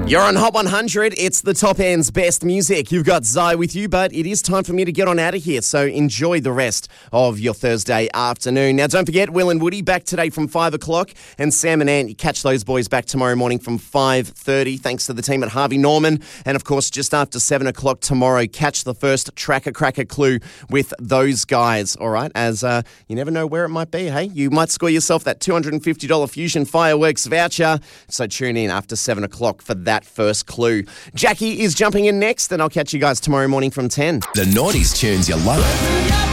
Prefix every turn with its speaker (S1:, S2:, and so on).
S1: You're on Hot 100. It's the top end's best music. You've got Zai with you, but it is time for me to get on out of here. So enjoy the rest of your Thursday afternoon. Now, don't forget, Will and Woody back today from 5 o'clock, and Sam and Ant, you catch those boys back tomorrow morning from 5:30. Thanks to the team at Harvey Norman. And of course, just after 7 o'clock tomorrow, catch the first Tracker Cracker clue with those guys. All right, as you never know where it might be. Hey, you might score yourself that $250 Fusion Fireworks voucher. So tune in after 7 o'clock for that first clue. Jackie is jumping in next, and I'll catch you guys tomorrow morning from 10.
S2: The 90s tunes you love.